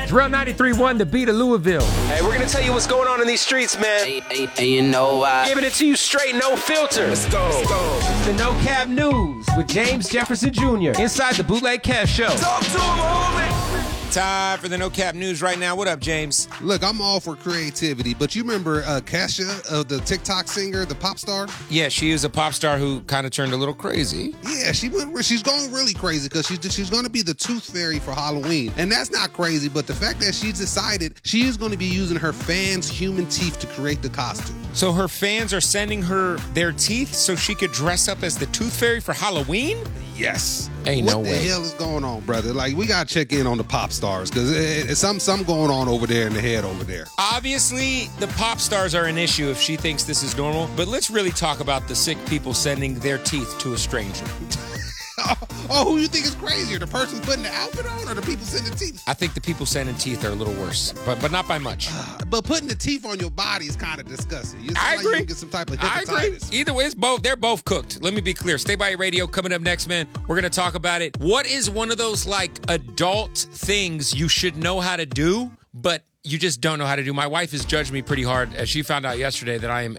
Drill 93.1, the beat of Louisville. Hey, we're going to tell you what's going on in these streets, man. Hey, you know why? Giving it to you straight, no filter. Let's go. The No Cap News with James Jefferson Jr. inside the Bootleg Cash Show. Talk to him, homie. Time for the No Cap News right now. What up, James? Look, I'm all for creativity, but you remember Kesha, the TikTok singer, the pop star? Yeah, she is a pop star who kind of turned a little crazy. Yeah, she's going really crazy because she's going to be the Tooth Fairy for Halloween. And that's not crazy, but the fact that she's decided she is going to be using her fans' human teeth to create the costume. So her fans are sending her their teeth so she could dress up as the Tooth Fairy for Halloween? Yes. Ain't no way. What the hell is going on, brother? Like, we got to check in on the pop stars because it's something going on over there in the head over there. Obviously, the pop stars are an issue if she thinks this is normal, but let's really talk about the sick people sending their teeth to a stranger. Oh, who you think is crazier, the person putting the outfit on or the people sending teeth? I think the people sending teeth are a little worse, but not by much. But putting the teeth on your body is kind of disgusting. I agree. Like you get some type of hepatitis. I agree. Either way, they're both cooked. Let me be clear. Stay by your radio. Coming up next, man, we're going to talk about it. What is one of those, like, adult things you should know how to do, but you just don't know how to do? My wife has judged me pretty hard as she found out yesterday that I am